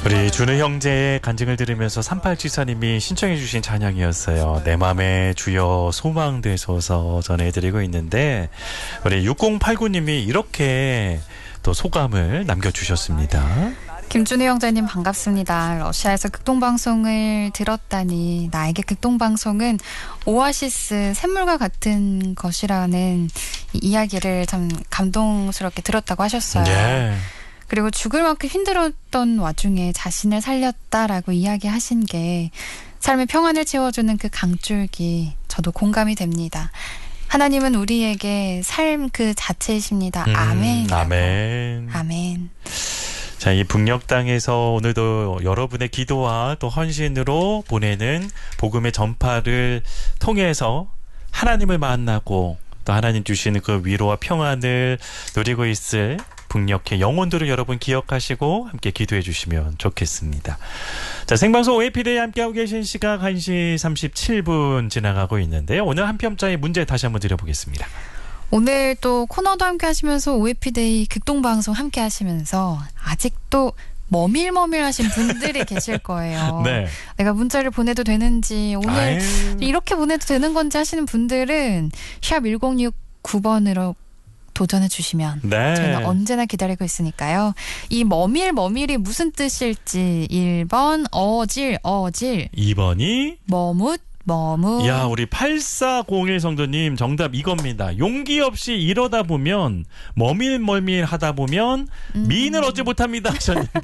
우리 준우 형제의 간증을 들으면서 3874님이 신청해 주신 찬양이었어요. 내 맘에 주여 소망되소서 전해드리고 있는데 우리 6089님이 이렇게 또 소감을 남겨주셨습니다. 김준우 형제님 반갑습니다. 러시아에서 극동방송을 들었다니 나에게 극동방송은 오아시스 샘물과 같은 것이라는 이야기를 참 감동스럽게 들었다고 하셨어요. 네. 그리고 죽을 만큼 힘들었던 와중에 자신을 살렸다라고 이야기하신 게 삶의 평안을 채워주는 그 강줄기 저도 공감이 됩니다. 하나님은 우리에게 삶 그 자체이십니다. 아멘. 아멘. 아멘. 자, 이 북녘 땅에서 오늘도 여러분의 기도와 또 헌신으로 보내는 복음의 전파를 통해서 하나님을 만나고 또 하나님 주시는 그 위로와 평안을 누리고 있을 북녘의 영혼들을 여러분 기억하시고 함께 기도해 주시면 좋겠습니다. 자, 생방송 OAP데이 함께하고 계신 시각 1시 37분 지나가고 있는데요. 오늘 한 편짜리 문제 다시 한번 드려보겠습니다. 오늘 또 코너도 함께 하시면서 OAP데이 극동방송 함께 하시면서 아직도 머밀머밀하신 분들이 계실 거예요. 네. 내가 문자를 보내도 되는지 오늘 아유. 이렇게 보내도 되는 건지 하시는 분들은 샵 1069번으로 도전해 주시면 네. 저희는 언제나 기다리고 있으니까요. 이 머밀머밀이 무슨 뜻일지 1번 어질 2번이 머뭇 야, 우리 8401 성도님 정답 이겁니다. 용기 없이 이러다 보면 머밀머밀 하다 보면 미인을 얻지 못합니다 하셨는데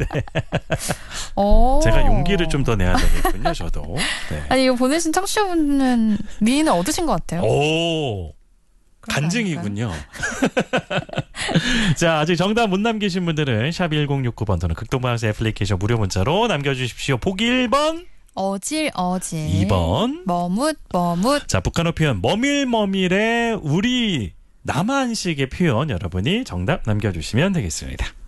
제가 용기를 좀 더 내야 되겠군요. 저도. 네. 아니 이거 보내신 청취자분은 미인을 얻으신 것 같아요. 오, 간증이군요. 자, 아직 정답 못 남기신 분들은 샵 1069번 또는 극동방송 애플리케이션 무료 문자로 남겨주십시오. 보기 1번 어질 2번 머뭇 자, 북한어 표현 머밀머밀의 우리 남한식의 표현 여러분이 정답 남겨주시면 되겠습니다.